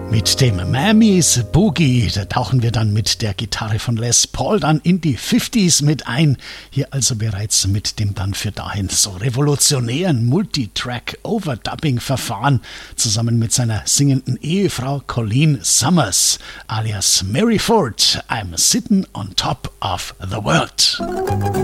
Mit dem Mammy's Boogie, da tauchen wir dann mit der Gitarre von Les Paul dann in die 50s mit ein. Hier also bereits mit dem dann für dahin so revolutionären Multitrack-Overdubbing-Verfahren zusammen mit seiner singenden Ehefrau Colleen Summers alias Mary Ford. I'm sitting on top of the world.